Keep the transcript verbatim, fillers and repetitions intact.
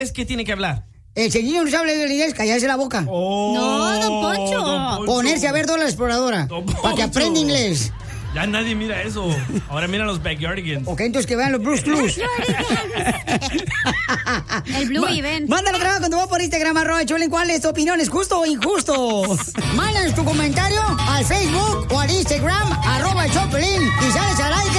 ¿Es que tiene que hablar? El señor no sabe leer inglés, callarse la boca. Oh, no, don Poncho. don Poncho. Ponerse a ver Dora la Exploradora. Para que aprenda inglés. Ya nadie mira eso. Ahora miran los Backyardigans. Ok, entonces que vean los Blues Clues. El Blue Event. Mándalo trabajo cuando va por Instagram, arroba Choplin. ¿Cuál es tu opinión? ¿Es justo o injusto? Mándanos tu comentario al Facebook o al Instagram, arroba Choplin. Y sales al aire.